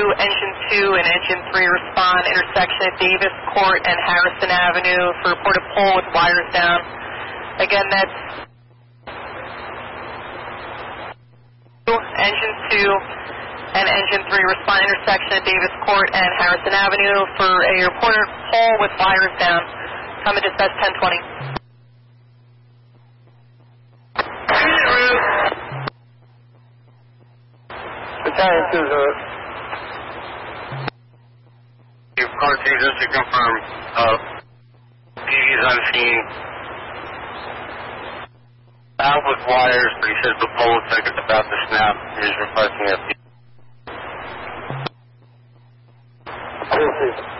Engine 2 and Engine 3 respond, intersection at Davis Court and Harrison Avenue for report of pole with wires down. Again, that's Engine 2 and Engine 3 respond, intersection at Davis Court and Harrison Avenue for a report of pole with wires down. Come and dispatch 1020. Battalion 2 Car 2, just to confirm, PD's on scene. Out with wires, but he says the pole looks like it's about to snap. He's requesting a